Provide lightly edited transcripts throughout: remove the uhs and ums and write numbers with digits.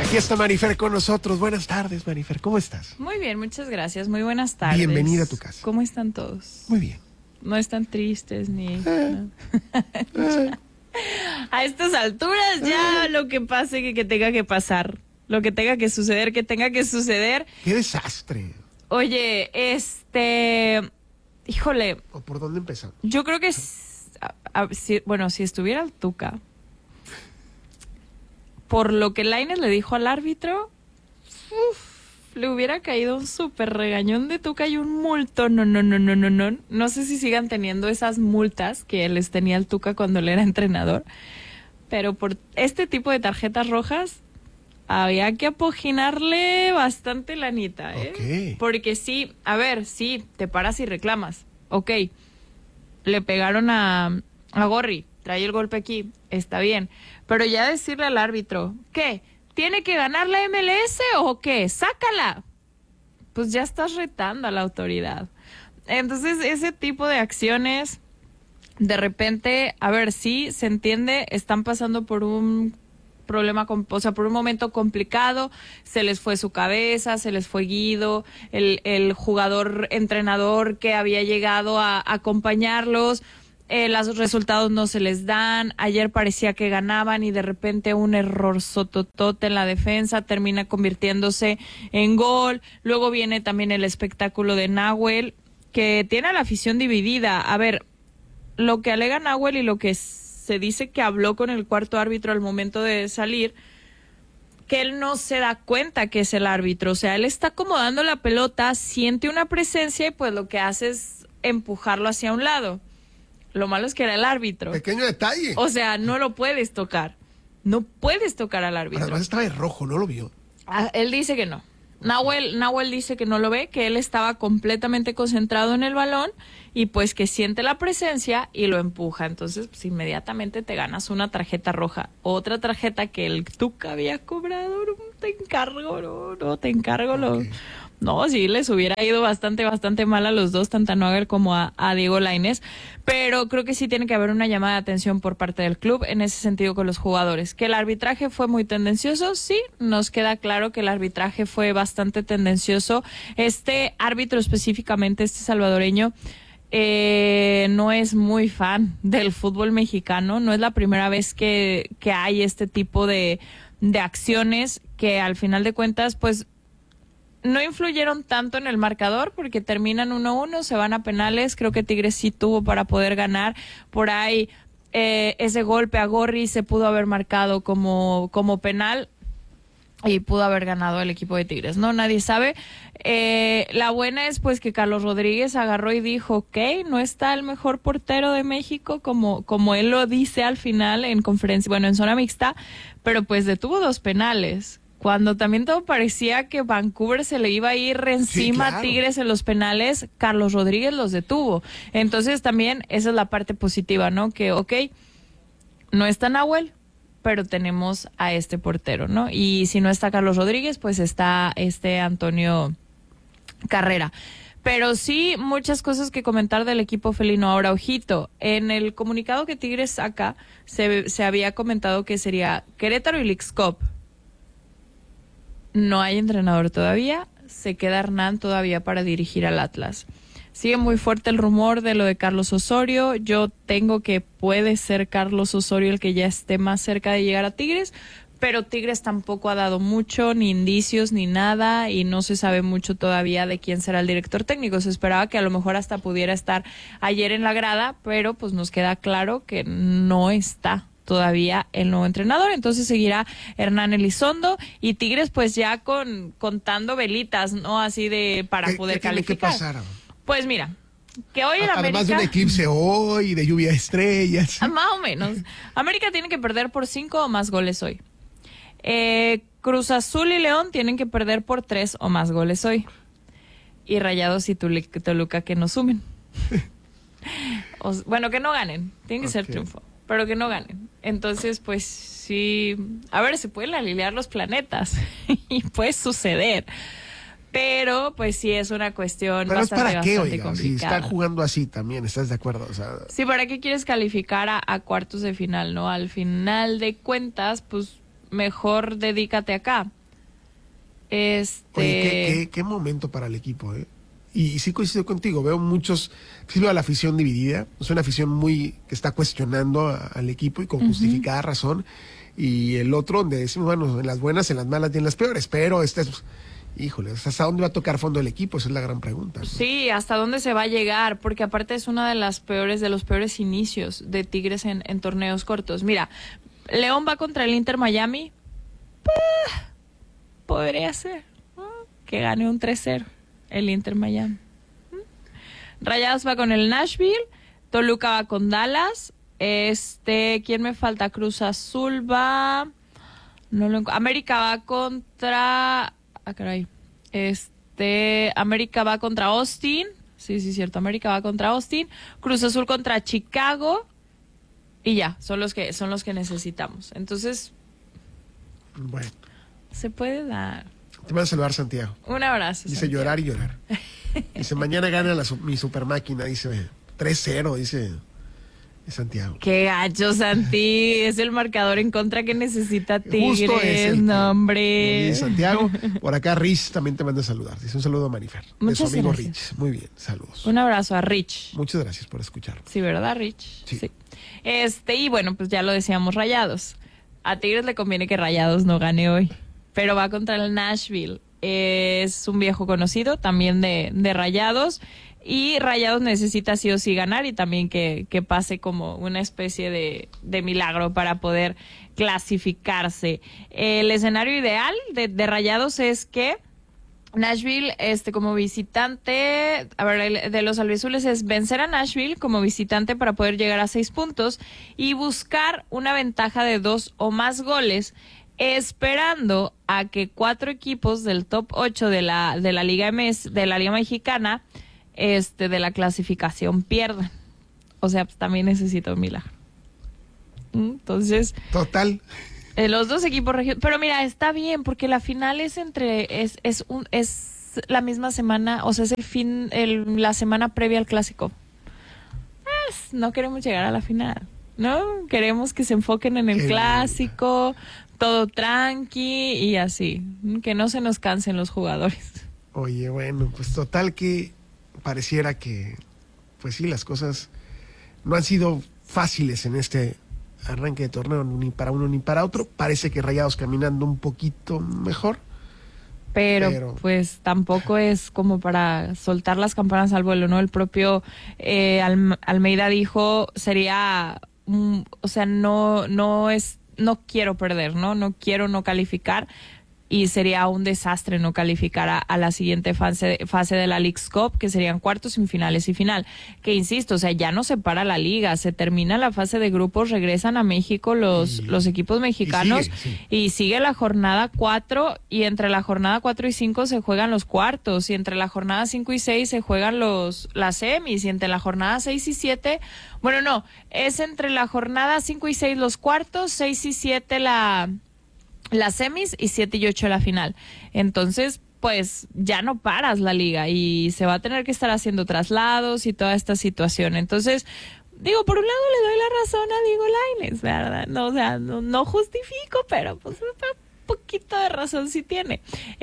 Aquí está Marifer con nosotros. Buenas tardes, Marifer. ¿Cómo estás? Muy bien, muchas gracias. Muy buenas tardes. Bienvenida a tu casa. ¿Cómo están todos? Muy bien. No están tristes ni... ¿no? A estas alturas ya lo que pase que tenga que pasar. Lo que tenga que suceder, que tenga que suceder. ¡Qué desastre! Oye, híjole. ¿Por dónde empezamos? Yo creo que, si estuviera el Tuca, por lo que Lainez le dijo al árbitro, le hubiera caído un súper regañón de Tuca y un multo. No. No sé si sigan teniendo esas multas que les tenía el Tuca cuando él era entrenador, pero por este tipo de tarjetas rojas había que apoginarle bastante lanita, ¿eh? Okay. Porque sí, a ver, sí, te paras y reclamas. Ok, le pegaron a Gorri, trae el golpe aquí, está bien. Pero ya decirle al árbitro, ¿qué? ¿Tiene que ganar la MLS o qué? ¡Sácala! Pues ya estás retando a la autoridad. Entonces, ese tipo de acciones, de repente, a ver, sí, se entiende, están pasando por un problema, por un momento complicado, se les fue su cabeza, se les fue Guido, el jugador entrenador que había llegado a acompañarlos, los resultados no se les dan, ayer parecía que ganaban y de repente un error sototote en la defensa termina convirtiéndose en gol, luego viene también el espectáculo de Nahuel, que tiene a la afición dividida. A ver, lo que alega Nahuel y lo que se dice que habló con el cuarto árbitro al momento de salir, que él no se da cuenta que es el árbitro, o sea, él está acomodando la pelota, siente una presencia y pues lo que hace es empujarlo hacia un lado. Lo malo es que era el árbitro. Pequeño detalle. O sea, no lo puedes tocar. No puedes tocar al árbitro. Además estaba de rojo, ¿no lo vio? Él dice que no. Nahuel dice que no lo ve, que él estaba completamente concentrado en el balón y pues que siente la presencia y lo empuja. Entonces, pues inmediatamente te ganas una tarjeta roja. Otra tarjeta que el Tuca había cobrado. Te encargo. Okay. No, sí, les hubiera ido bastante mal a los dos, tanto a Nahuel como a Diego Lainez, pero creo que sí tiene que haber una llamada de atención por parte del club en ese sentido con los jugadores. Que el arbitraje fue muy tendencioso, sí, nos queda claro que el arbitraje fue bastante tendencioso. Este árbitro específicamente, este salvadoreño, no es muy fan del fútbol mexicano, no es la primera vez que hay este tipo de acciones que al final de cuentas, pues, no influyeron tanto en el marcador porque terminan 1-1, se van a penales. Creo que Tigres sí tuvo para poder ganar. Por ahí ese golpe a Gorri se pudo haber marcado como penal y pudo haber ganado el equipo de Tigres, ¿no? Nadie sabe. La buena es pues que Carlos Rodríguez agarró y dijo, ok, no está el mejor portero de México como él lo dice al final en conferencia, bueno, en zona mixta, pero pues detuvo 2 penales. Cuando también todo parecía que Vancouver se le iba a ir encima a Tigres en los penales, Carlos Rodríguez los detuvo. Entonces también esa es la parte positiva, ¿no? Que, ok, no está Nahuel, pero tenemos a este portero, ¿no? Y si no está Carlos Rodríguez, pues está Antonio Carrera. Pero sí, muchas cosas que comentar del equipo felino. Ahora, ojito, en el comunicado que Tigres saca, se había comentado que sería Querétaro y Leagues Cup. No hay entrenador todavía, se queda Hernán todavía para dirigir al Atlas. Sigue muy fuerte el rumor de lo de Carlos Osorio. Yo tengo que puede ser Carlos Osorio el que ya esté más cerca de llegar a Tigres, pero Tigres tampoco ha dado mucho, ni indicios, ni nada, y no se sabe mucho todavía de quién será el director técnico. Se esperaba que a lo mejor hasta pudiera estar ayer en la grada, pero pues nos queda claro que no está todavía el nuevo entrenador, entonces seguirá Hernán Elizondo y Tigres pues ya contando velitas, ¿no? Así de para poder calificar. ¿Qué pasar? Pues mira, que hoy el América... Además de un eclipse hoy, de lluvia de estrellas. Más o menos. América tiene que perder por 5 o más goles hoy. Cruz Azul y León tienen que perder por 3 o más goles hoy. Y Rayados y Toluca que no sumen. Bueno, que no ganen. Tiene que ser triunfo, pero que no ganen. Entonces, pues sí, a ver, se pueden alinear los planetas y puede suceder. Pero, pues sí, es una cuestión pero bastante, ¿para qué, bastante complicada. Si están jugando así también, ¿estás de acuerdo? O sea... Sí, ¿para qué quieres calificar a cuartos de final, no? Al final de cuentas, pues mejor dedícate acá. Oye, qué momento para el equipo, ¿eh? Y sí coincido contigo, sí veo a la afición dividida, es una afición que está cuestionando al equipo y con justificada razón, y el otro donde decimos, bueno, en las buenas, en las malas y en las peores, pero híjole, ¿hasta dónde va a tocar fondo el equipo? Esa es la gran pregunta, ¿no? Sí, ¿hasta dónde se va a llegar? Porque aparte es una de los peores inicios de Tigres en torneos cortos. Mira, León va contra el Inter Miami, podría ser que gane un 3-0 el Inter Miami. Rayados va con el Nashville, Toluca va con Dallas, ¿quién me falta? Cruz Azul va, América va contra, América va contra Austin, sí, cierto, América va contra Austin, Cruz Azul contra Chicago, y ya, son los que necesitamos. Entonces, bueno, se puede dar. Te mando a saludar, Santiago. Un abrazo. Dice Santiago. llorar y llorar. Dice, mañana gana mi super máquina, dice 3-0, dice Santiago. Qué gacho, Santi. Es el marcador en contra que necesita Tigres. Justo es el no, hombre. Dice Santiago. Por acá Rich también te manda a saludar. Dice un saludo a Marifer. Muchas de su amigo gracias. Rich. Muy bien, saludos. Un abrazo a Rich. Muchas gracias por escucharnos. Sí, ¿verdad, Rich? Sí. Y bueno, pues ya lo decíamos, Rayados. A Tigres le conviene que Rayados no gane hoy, pero va contra el Nashville. Es un viejo conocido también de Rayados, y Rayados necesita sí o sí ganar, y también que pase como una especie de milagro para poder clasificarse. El escenario ideal de Rayados es que Nashville, como visitante, de los albiazules es vencer a Nashville como visitante para poder llegar a 6 puntos y buscar una ventaja de 2 o más goles, esperando a que 4 equipos del top 8 de la Liga MS, de la Liga Mexicana, de la clasificación pierdan. O sea, pues también necesita un milagro. Entonces, total. Los dos equipos pero mira, está bien porque la final es la misma semana, o sea, es la semana previa al clásico. No queremos llegar a la final, ¿no? Queremos que se enfoquen en el clásico, todo tranqui y así, que no se nos cansen los jugadores. Oye, bueno, pues total que pareciera que, pues sí, las cosas no han sido fáciles en este arranque de torneo, ni para uno ni para otro. Parece que Rayados caminando un poquito mejor. Pero pues tampoco es como para soltar las campanas al vuelo, ¿no? El propio Almeida dijo, sería, o sea, no quiero perder, ¿no? No quiero no calificar, y sería un desastre no calificar a la siguiente fase de la Leagues Cup, que serían cuartos, semifinales y final. Que insisto, o sea, ya no se para la liga, se termina la fase de grupos, regresan a México los equipos mexicanos y sigue la jornada 4, y entre la jornada 4 y 5 se juegan los cuartos, y entre la jornada 5 y 6 se juegan las semis, y entre la jornada 6 y 7, bueno, no, es entre la jornada 5 y 6 los cuartos, 6 y 7 las semis, y 7 y 8 la final. Entonces, pues ya no paras la liga y se va a tener que estar haciendo traslados y toda esta situación. Entonces, digo, por un lado le doy la razón a Diego Lainez, ¿verdad? No, o sea, no justifico, pero pues un poquito de razón sí tiene.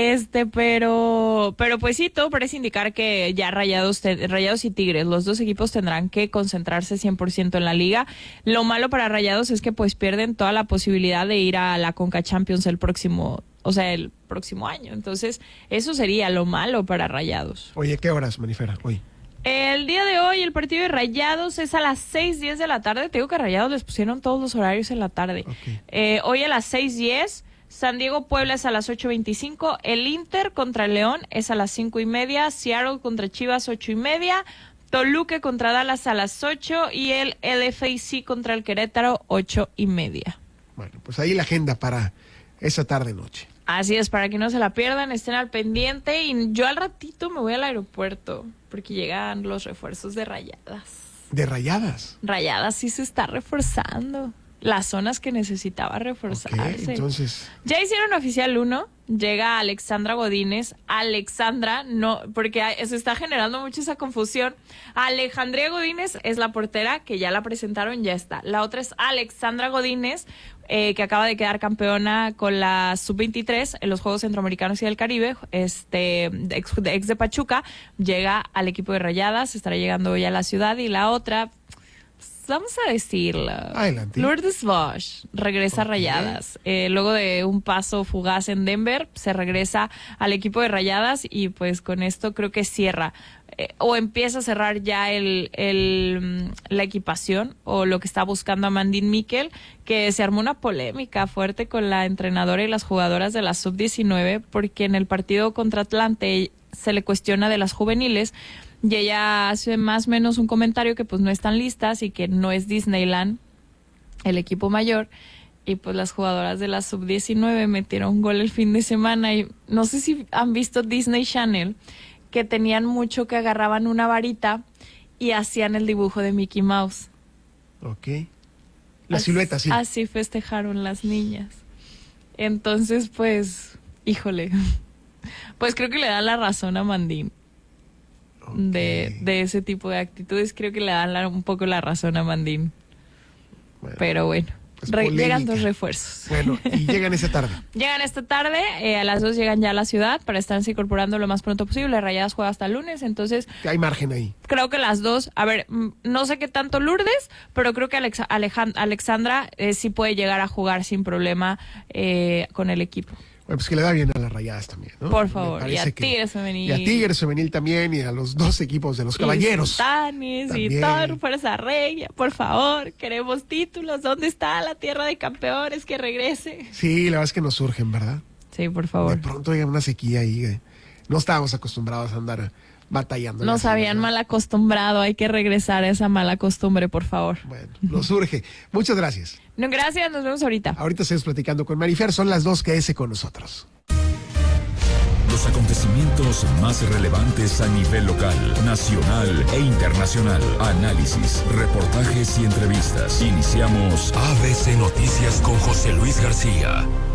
Pero pues sí, todo parece indicar que ya Rayados y Tigres, los dos equipos tendrán que concentrarse 100% en la liga. Lo malo para Rayados es que pues pierden toda la posibilidad de ir a la Conca Champions el próximo año. Entonces, eso sería lo malo para Rayados. Oye, ¿qué horas, Manifera, hoy? El día de hoy el partido de Rayados es a las 6:10 de la tarde. Te digo que a Rayados les pusieron todos los horarios en la tarde. Okay. Hoy a las 6:10. San Diego Puebla es a las 8:25, el Inter contra el León es a las 5:30, Seattle contra Chivas 8:30, Toluca contra Dallas a las 8 y el LFC contra el Querétaro 8:30. Bueno, pues ahí la agenda para esa tarde-noche. Así es, para que no se la pierdan, estén al pendiente, y yo al ratito me voy al aeropuerto porque llegan los refuerzos de Rayadas. ¿De Rayadas? Rayadas sí se está reforzando. las zonas que necesitaba reforzarse. Ok, entonces, Ya hicieron oficial uno, llega Alexandra Godínez. Alexandra, no, porque se está generando mucho esa confusión. Alejandría Godínez es la portera, que ya la presentaron, ya está. La otra es Alexandra Godínez, que acaba de quedar campeona con la Sub-23 en los Juegos Centroamericanos y del Caribe, ex de Pachuca, llega al equipo de Rayadas, estará llegando ya a la ciudad. Y la otra, vamos a decirlo. Adelante. Lourdes Bosch regresa a Rayadas. Luego de un paso fugaz en Denver, se regresa al equipo de Rayadas y pues con esto creo que cierra o empieza a cerrar ya la equipación o lo que está buscando Amandine Miquel, que se armó una polémica fuerte con la entrenadora y las jugadoras de la Sub-19 porque en el partido contra Atlante se le cuestiona de las juveniles. Y ella hace más o menos un comentario que pues no están listas y que no es Disneyland, el equipo mayor. Y pues las jugadoras de la Sub-19 metieron un gol el fin de semana. Y no sé si han visto Disney Channel, que tenían mucho que agarraban una varita y hacían el dibujo de Mickey Mouse. ok. La silueta, sí. Así festejaron las niñas. Entonces, pues, híjole. Pues creo que le dan la razón a Mandín. De ese tipo de actitudes, creo que le dan un poco la razón a Mandín. Bueno, pero bueno, pues llegan dos refuerzos. Bueno, y llegan esta tarde. Llegan esta tarde, a las 2 llegan ya a la ciudad para estarse incorporando lo más pronto posible. Rayadas juega hasta el lunes, entonces Hay margen ahí. creo que las dos, a ver, no sé qué tanto Lourdes, pero creo que Alexandra sí puede llegar a jugar sin problema con el equipo. Bueno, pues que le da bien a las Rayadas también, ¿no? Por Me favor, y parece a Tigres Femenil. Y a Tigres Femenil también, y a los dos equipos de los Caballeros. Tanis y también. todo, Fuerza Regia, por favor, queremos títulos. ¿Dónde está la tierra de campeones? Que regrese. Sí, la verdad es que nos surgen, ¿verdad? Sí, por De favor. pronto hay una sequía ahí. No estábamos acostumbrados a andar batallando. Nos habían mal acostumbrado, hay que regresar a esa mala costumbre, por favor. Bueno, nos surge. Muchas gracias. No, gracias, nos vemos ahorita. Ahorita seguimos platicando con Marifer, son las 2, quédese con nosotros. Los acontecimientos más relevantes a nivel local, nacional e internacional. Análisis, reportajes y entrevistas. Iniciamos ABC Noticias con José Luis García.